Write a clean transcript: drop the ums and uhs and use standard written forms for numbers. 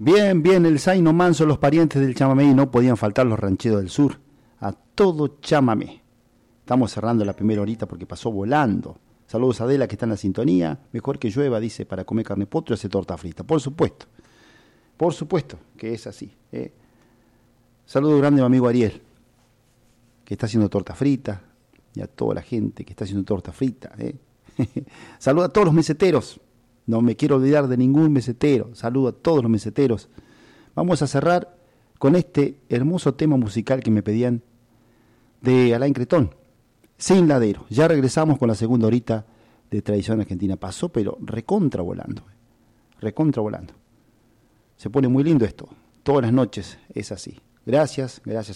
Bien, bien, el zaino manso, los parientes del chamamé y no podían faltar los rancheros del sur. A todo chamamé. Estamos cerrando la primera horita porque pasó volando. Saludos a Adela que está en la sintonía. Mejor que llueva, dice, para comer carne potro y hacer torta frita. Por supuesto que es así. Saludo grande a mi amigo Ariel, que está haciendo torta frita, y a toda la gente que está haciendo torta frita. Saludo a todos los meseteros. No me quiero olvidar de ningún mesetero. Saludo a todos los meseteros. Vamos a cerrar con este hermoso tema musical que me pedían de Alain Cretón, Sin Ladero. Ya regresamos con la segunda horita de Tradición Argentina. Pasó, pero recontra volando. Recontra volando. Se pone muy lindo esto. Todas las noches es así. Gracias, gracias.